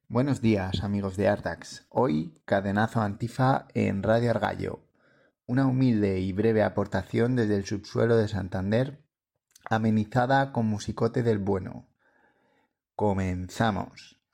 Buenos días, amigos de Artax. Hoy, cadenazo antifa en Radio Argallo. Una humilde y breve aportación desde el subsuelo de Santander, amenizada con musicote del bueno. Comenzamos.